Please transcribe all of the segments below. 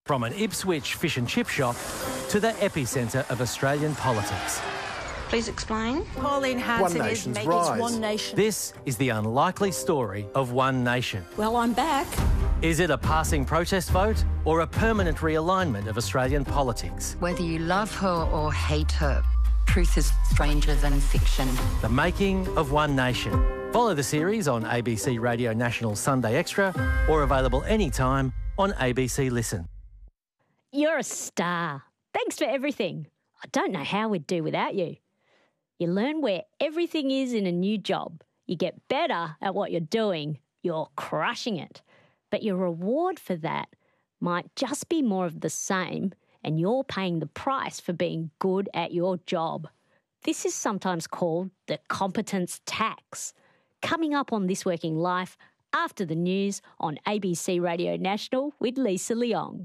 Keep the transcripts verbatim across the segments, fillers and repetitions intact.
From an Ipswich fish and chip shop to the epicentre of Australian politics. Please explain. Pauline Hanson One is Nation's making rise. One Nation. This is the unlikely story of One Nation. Well, I'm back. Is it a passing protest vote or a permanent realignment of Australian politics? Whether you love her or hate her, truth is stranger than fiction. The making of One Nation. Follow the series on A B C Radio National Sunday Extra or available anytime on A B C Listen. You're a star. Thanks for everything. I don't know how we'd do without you. You learn where everything is in a new job. You get better at what you're doing. You're crushing it. But your reward for that might just be more of the same, and you're paying the price for being good at your job. This is sometimes called the competence tax. Coming up on This Working Life after the news on A B C Radio National with Lisa Leong.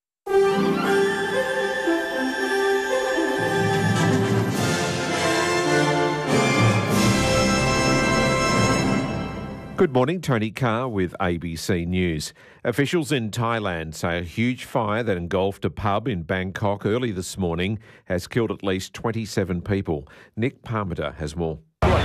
Good morning, Tony Carr with A B C News. Officials in Thailand say a huge fire that engulfed a pub in Bangkok early this morning has killed at least twenty-seven people. Nick Parmenter has more.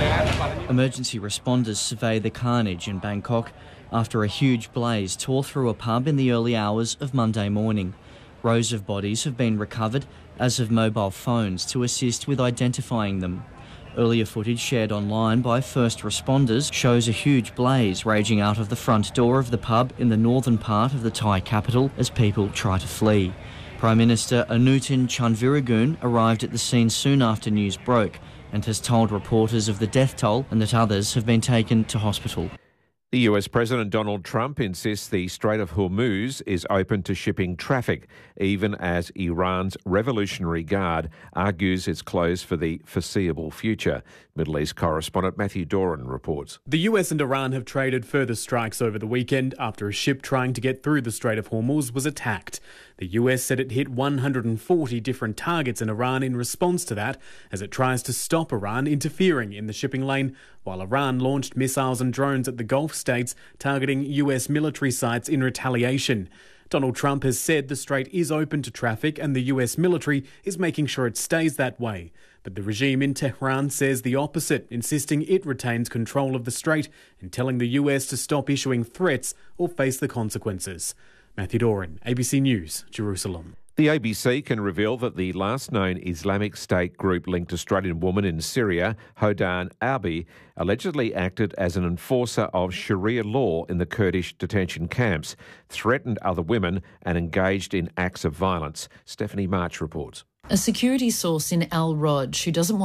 Emergency responders survey the carnage in Bangkok after a huge blaze tore through a pub in the early hours of Monday morning. Rows of bodies have been recovered, as have mobile phones to assist with identifying them. Earlier footage shared online by first responders shows a huge blaze raging out of the front door of the pub in the northern part of the Thai capital as people try to flee. Prime Minister Anutin Chanvirakul arrived at the scene soon after news broke and has told reporters of the death toll and that others have been taken to hospital. The U S President Donald Trump insists the Strait of Hormuz is open to shipping traffic, even as Iran's Revolutionary Guard argues it's closed for the foreseeable future. Middle East correspondent Matthew Doran reports. The U S and Iran have traded further strikes over the weekend after a ship trying to get through the Strait of Hormuz was attacked. The U S said it hit one hundred forty different targets in Iran in response to that, as it tries to stop Iran interfering in the shipping lane, while Iran launched missiles and drones at the Gulf states targeting U S military sites in retaliation. Donald Trump has said the strait is open to traffic and the U S military is making sure it stays that way. But the regime in Tehran says the opposite, insisting it retains control of the strait and telling the U S to stop issuing threats or face the consequences. Matthew Doran, A B C News, Jerusalem. The A B C can reveal that the last known Islamic State group linked Australian woman in Syria, Hodan Abi, allegedly acted as an enforcer of Sharia law in the Kurdish detention camps, threatened other women and engaged in acts of violence. Stephanie March reports. A security source in Al Roj, who doesn't want